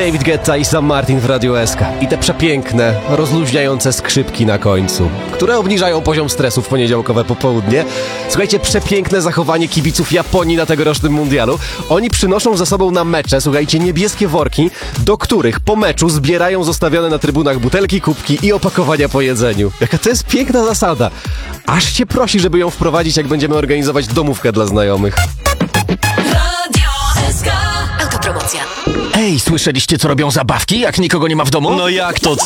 David Guetta i Sam Martin w Radio SK. I te przepiękne, rozluźniające skrzypki na końcu, które obniżają poziom stresu w poniedziałkowe popołudnie. Słuchajcie, przepiękne zachowanie kibiców Japonii na tegorocznym mundialu. Oni przynoszą ze sobą na mecze, słuchajcie, niebieskie worki, do których po meczu zbierają zostawione na trybunach butelki, kubki i opakowania po jedzeniu. Jaka to jest piękna zasada. Aż się prosi, żeby ją wprowadzić, jak będziemy organizować domówkę dla znajomych. Radio SK. Autopromocja. Ej, słyszeliście, co robią zabawki, jak nikogo nie ma w domu? No jak to?